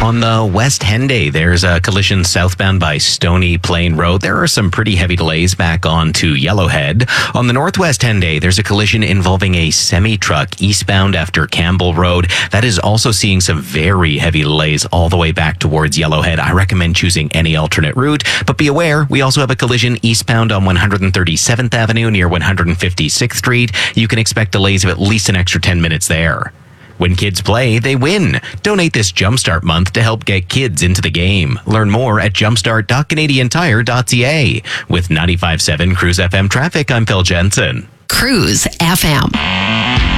On the West Henday, there's a collision southbound by Stony Plain Road. There are some pretty heavy delays back onto Yellowhead. On the Northwest Henday, there's a collision involving a semi-truck eastbound after Campbell Road. That is also seeing some very heavy delays all the way back towards Yellowhead. I recommend choosing any alternate route, but be aware, we also have a collision eastbound on 137th Avenue near 156th Street. You can expect delays of at least an extra 10 minutes there. When kids play, they win. Donate this Jumpstart month to help get kids into the game. Learn more at jumpstart.canadiantire.ca. With 95.7 Cruise FM traffic, I'm Phil Jensen. Cruise FM.